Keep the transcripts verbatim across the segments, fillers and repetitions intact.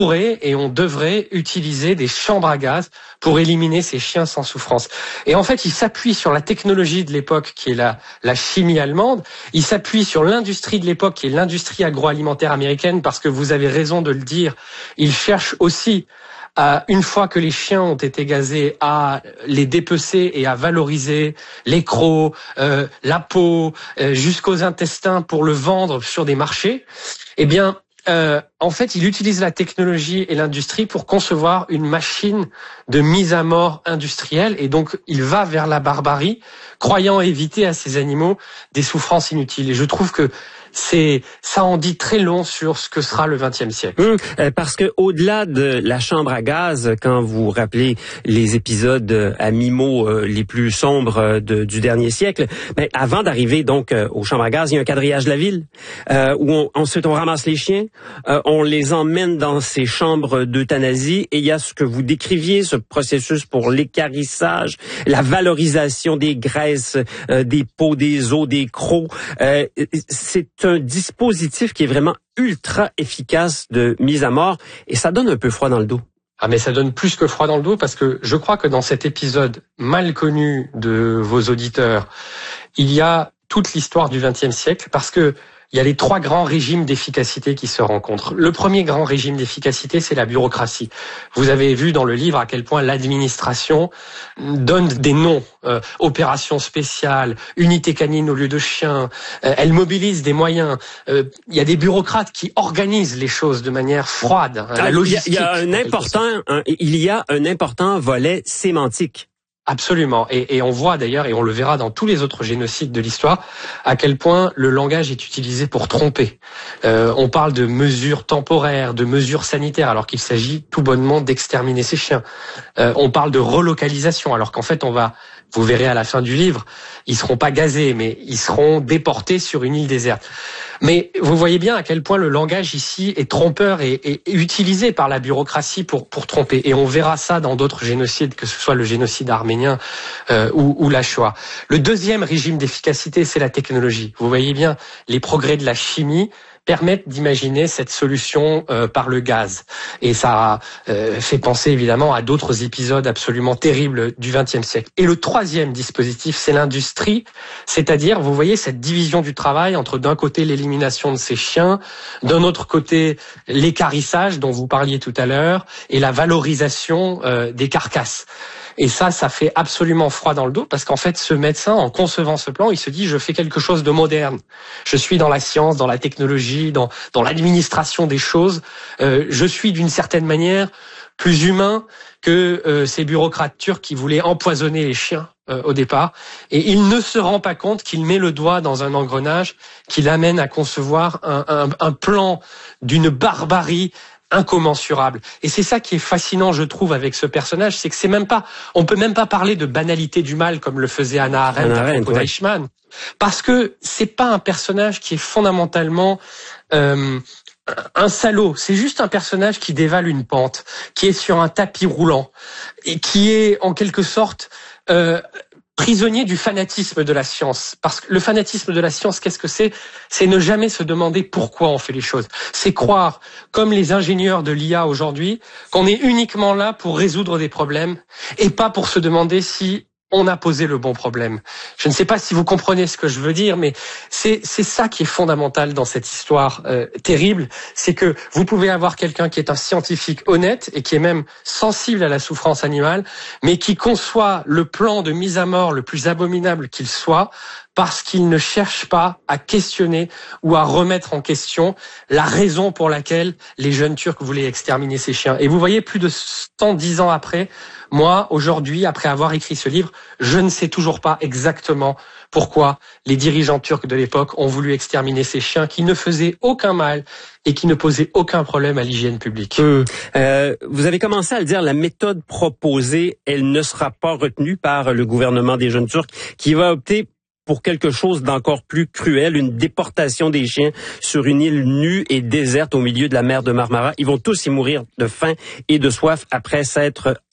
pourrait et on devrait utiliser des chambres à gaz pour éliminer ces chiens sans souffrance. Et en fait, il s'appuie sur la technologie de l'époque qui est la, la chimie allemande, il s'appuie sur l'industrie de l'époque qui est l'industrie agroalimentaire américaine, parce que vous avez raison de le dire, il cherche aussi à, une fois que les chiens ont été gazés, à les dépecer et à valoriser les crocs, euh, la peau, euh, jusqu'aux intestins pour le vendre sur des marchés. Eh bien, Euh, en fait, il utilise la technologie et l'industrie pour concevoir une machine de mise à mort industrielle, et donc il va vers la barbarie, croyant éviter à ces animaux des souffrances inutiles. Et je trouve que c'est ça en dit très long sur ce que sera le vingtième siècle. Hum, euh, parce que au-delà de la chambre à gaz, quand vous rappelez les épisodes à mi-mot euh, les plus sombres euh, de, du dernier siècle, ben, avant d'arriver donc euh, aux chambres à gaz, il y a un quadrillage de la ville euh, où on, ensuite on ramasse les chiens, euh, on les emmène dans ces chambres d'euthanasie, et il y a ce que vous décriviez, ce processus pour l'équarrissage, la valorisation des graisses, euh, des peaux, des os, des crocs. Euh, c'est un dispositif qui est vraiment ultra efficace de mise à mort, et ça donne un peu froid dans le dos. Ah, mais ça donne plus que froid dans le dos, parce que je crois que dans cet épisode mal connu de vos auditeurs, il y a toute l'histoire du vingtième siècle, parce que il y a les trois grands régimes d'efficacité qui se rencontrent. Le premier grand régime d'efficacité, c'est la bureaucratie. Vous avez vu dans le livre à quel point l'administration donne des noms, euh, opérations spéciales, unités canines au lieu de chiens, euh, elle mobilise des moyens. Euh, il y a des bureaucrates qui organisent les choses de manière froide. Hein, la logistique. Il y a, il y a un important, un, il y a un important volet sémantique. Absolument. Et, et on voit d'ailleurs, et on le verra dans tous les autres génocides de l'histoire, à quel point le langage est utilisé pour tromper. Euh, on parle de mesures temporaires, de mesures sanitaires, alors qu'il s'agit tout bonnement d'exterminer ces chiens. Euh, on parle de relocalisation, alors qu'en fait on va, vous verrez à la fin du livre, ils seront pas gazés, mais ils seront déportés sur une île déserte. Mais vous voyez bien à quel point le langage ici est trompeur et, et, et utilisé par la bureaucratie pour, pour tromper. Et on verra ça dans d'autres génocides, que ce soit le génocide arménien euh, ou, ou la Shoah. Le deuxième régime d'efficacité, c'est la technologie. Vous voyez bien, les progrès de la chimie permettent d'imaginer cette solution euh, par le gaz. Et ça euh, fait penser évidemment à d'autres épisodes absolument terribles du vingtième siècle. Et le troisième dispositif, c'est l'industrie, c'est-à-dire, vous voyez, cette division du travail entre d'un côté l'élimination de ces chiens, d'un autre côté l'équarrissage dont vous parliez tout à l'heure, et la valorisation euh, des carcasses. Et ça, ça fait absolument froid dans le dos, parce qu'en fait, ce médecin, en concevant ce plan, il se dit, je fais quelque chose de moderne. Je suis dans la science, dans la technologie, dans, dans l'administration des choses. Euh, je suis d'une certaine manière plus humain que euh, ces bureaucrates turcs qui voulaient empoisonner les chiens euh, au départ. Et il ne se rend pas compte qu'il met le doigt dans un engrenage qui l'amène à concevoir un, un, un plan d'une barbarie incommensurable. Et c'est ça qui est fascinant, je trouve, avec ce personnage, c'est que c'est même pas, on peut même pas parler de banalité du mal comme le faisait Hannah Arendt à propos d'Eichmann, parce que c'est pas un personnage qui est fondamentalement euh, un salaud. C'est juste un personnage qui dévale une pente, qui est sur un tapis roulant et qui est en quelque sorte euh, prisonnier du fanatisme de la science. Parce que le fanatisme de la science, qu'est-ce que c'est ? C'est ne jamais se demander pourquoi on fait les choses. C'est croire, comme les ingénieurs de l'I A aujourd'hui, qu'on est uniquement là pour résoudre des problèmes et pas pour se demander si on a posé le bon problème. Je ne sais pas si vous comprenez ce que je veux dire, mais c'est c'est ça qui est fondamental dans cette histoire euh, terrible, c'est que vous pouvez avoir quelqu'un qui est un scientifique honnête et qui est même sensible à la souffrance animale, mais qui conçoit le plan de mise à mort le plus abominable qu'il soit, parce qu'il ne cherche pas à questionner ou à remettre en question la raison pour laquelle les jeunes Turcs voulaient exterminer ces chiens. Et vous voyez, plus de cent dix ans après, moi, aujourd'hui, après avoir écrit ce livre, je ne sais toujours pas exactement pourquoi les dirigeants turcs de l'époque ont voulu exterminer ces chiens qui ne faisaient aucun mal et qui ne posaient aucun problème à l'hygiène publique. Hum. Euh, vous avez commencé à le dire, la méthode proposée, elle ne sera pas retenue par le gouvernement des jeunes Turcs, qui va opter pour quelque chose d'encore plus cruel, une déportation des chiens sur une île nue et déserte au milieu de la mer de Marmara. Ils vont tous y mourir de faim et de soif après s'être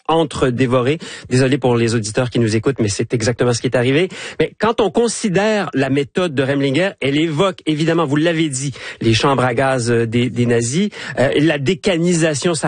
entre-dévoré. Désolé pour les auditeurs qui nous écoutent, mais c'est exactement ce qui est arrivé. Mais quand on considère la méthode de Remlinger, elle évoque, évidemment, vous l'avez dit, les chambres à gaz des, des nazis, euh, la décanisation, ça